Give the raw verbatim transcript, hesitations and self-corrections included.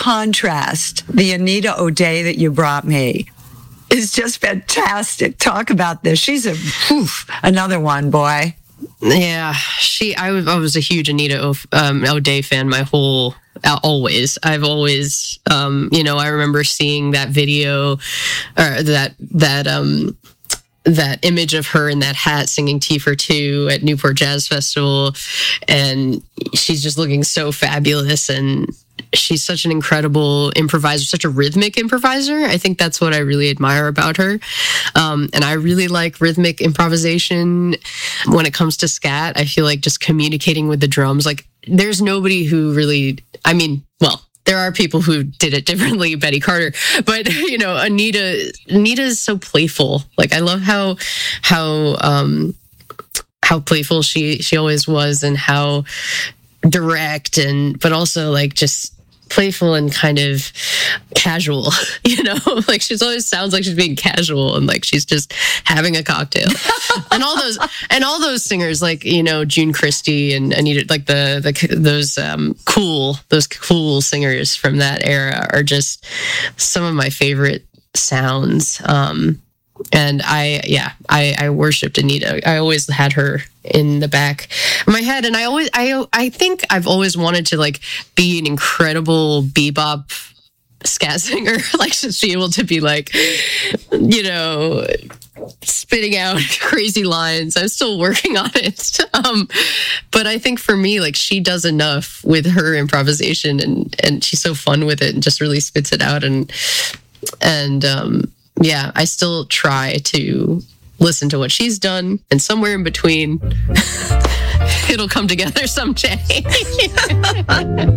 contrast, the Anita O'Day that you brought me is just fantastic. Talk about this. She's a oof, another one, boy. Yeah, she. I was, I was a huge Anita o, um, O'Day fan my whole. Always, I've always, um, you know, I remember seeing that video, or that that um, that image of her in that hat singing "Tea for Two" at Newport Jazz Festival, and she's just looking so fabulous, and she's such an incredible improviser, such a rhythmic improviser. I think that's what I really admire about her. Um, and I really like rhythmic improvisation when it comes to scat. I feel like just communicating with the drums, like there's nobody who really, I mean, well, there are people who did it differently, Betty Carter, but you know, Anita, Anita is so playful. Like I love how, how, um, how playful she, she always was, and how direct, and but also like just playful and kind of casual, you know, like she's always sounds like she's being casual and like she's just having a cocktail. and all those and all those singers, like, you know, June Christie and Anita, like the the those um cool those cool singers from that era are just some of my favorite sounds. Um And I, yeah, I, I worshipped Anita. I always had her in the back of my head. And I always, I, I think I've always wanted to like be an incredible bebop scat singer, like just be able to be like, you know, spitting out crazy lines. I'm still working on it. Um, but I think for me, like she does enough with her improvisation, and, and she's so fun with it and just really spits it out. And, and, um, yeah, I still try to listen to what she's done, and somewhere in between, it'll come together someday.